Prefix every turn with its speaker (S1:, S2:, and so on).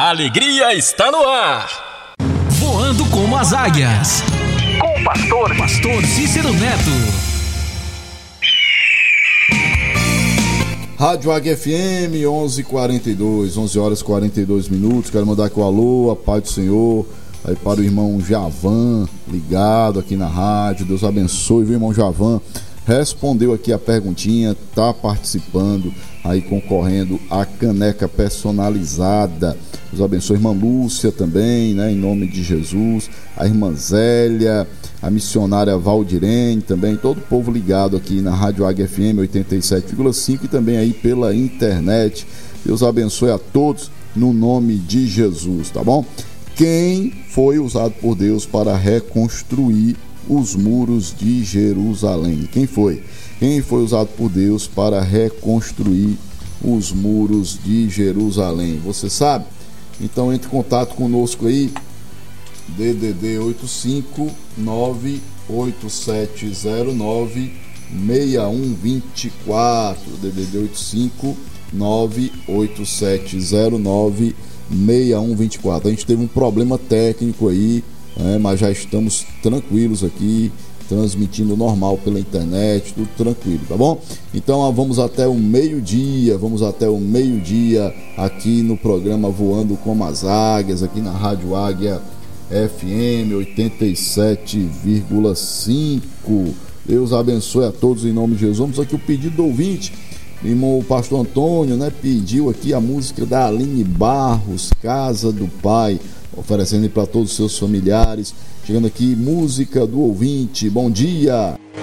S1: A alegria está no ar.
S2: Voando como as águias.
S1: Com o
S2: pastor Cícero Neto.
S3: Rádio Águia FM 11:42, 11 horas 42 minutos. Quero mandar aqui o alô, a paz do Senhor, aí para o irmão Javan, ligado aqui na rádio. Deus abençoe, viu, irmão Javan? Respondeu aqui a perguntinha, tá participando, aí concorrendo a caneca personalizada. Deus abençoe, irmã Lúcia também, né, em nome de Jesus. A irmã Zélia, a missionária Valdirene também, todo o povo ligado aqui na Rádio Águia FM 87,5 e também aí pela internet. Deus abençoe a todos no nome de Jesus, tá bom? Quem foi usado por Deus para reconstruir os muros de Jerusalém? Quem foi? Quem foi usado por Deus para reconstruir os muros de Jerusalém? Você sabe? Então entre em contato conosco aí, DDD 859-8709-6124, DDD 859-8709-6124. A gente teve um problema técnico aí, mas já estamos tranquilos aqui, transmitindo normal pela internet, tudo tranquilo, tá bom? Então vamos até o meio-dia, aqui no programa Voando como as Águias, aqui na Rádio Águia FM 87,5. Deus abençoe a todos em nome de Jesus. Vamos aqui o pedido do ouvinte, irmão, o pastor Antônio, né, pediu aqui a música da Aline Barros, Casa do Pai, oferecendo para todos os seus familiares. Chegando aqui, música do ouvinte. Bom dia.